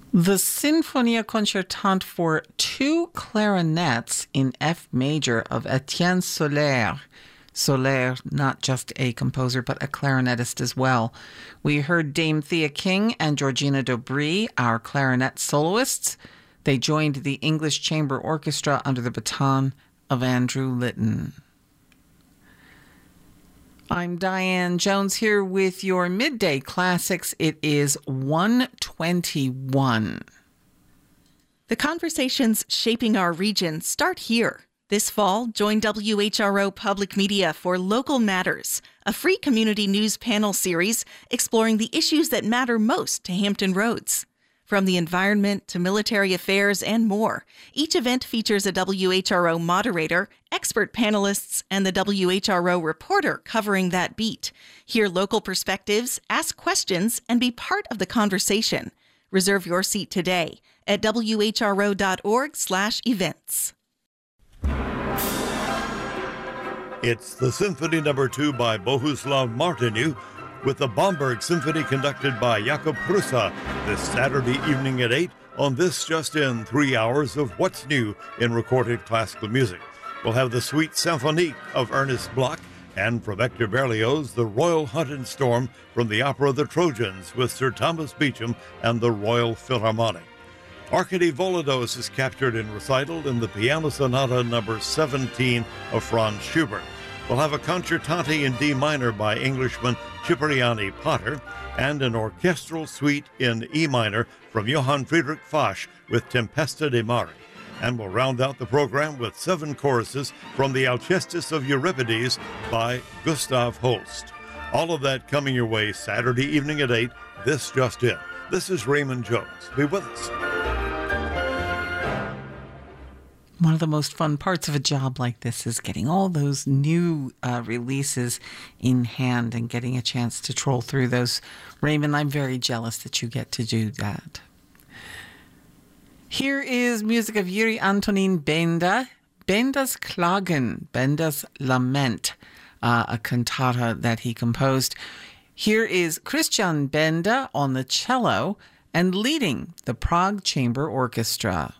The Sinfonia Concertante for two clarinets in F major of Etienne Soler. Soler, not just a composer, but a clarinetist as well. We heard Dame Thea King and Georgina Dobry, our clarinet soloists. They joined the English Chamber Orchestra under the baton of Andrew Litton. I'm Diane Jones here with your Midday Classics. It is 1:21. The conversations shaping our region start here. This fall, join WHRO Public Media for Local Matters, a free community news panel series exploring the issues that matter most to Hampton Roads. From the environment to military affairs and more, each event features a WHRO moderator, expert panelists, and the WHRO reporter covering that beat. Hear local perspectives, ask questions, and be part of the conversation. Reserve your seat today at whro.org/events. It's the Symphony No. 2 by Bohuslav Martinu with the Bomberg Symphony conducted by Jakub Prusa this Saturday evening at 8 on This Just In, 3 hours of what's new in recorded classical music. We'll have the Suite Symphonique of Ernest Bloch, and from Hector Berlioz, the Royal Hunt and Storm from the opera The Trojans with Sir Thomas Beecham and the Royal Philharmonic. Arkady Volodos is captured in recital in the Piano Sonata No. 17 of Franz Schubert. We'll have a concertante in D minor by Englishman Cipriani Potter and an orchestral suite in E minor from Johann Friedrich Fasch with Tempesta de Mare. And we'll round out the program with 7 choruses from the Alcestis of Euripides by Gustav Holst. All of that coming your way Saturday evening at 8, This Just In. This is Raymond Jones. Be with us. One of the most fun parts of a job like this is getting all those new releases in hand and getting a chance to troll through those. Raymond, I'm very jealous that you get to do that. Here is music of Yuri Antonin Benda, Benda's Klagen, Benda's Lament, a cantata that he composed. Here is Christian Benda on the cello and leading the Prague Chamber Orchestra.